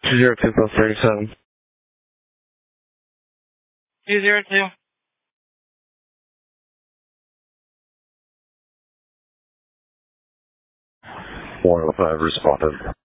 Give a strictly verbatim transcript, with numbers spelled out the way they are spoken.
two zero two plus thirty-seven. two zero two. one oh five responded.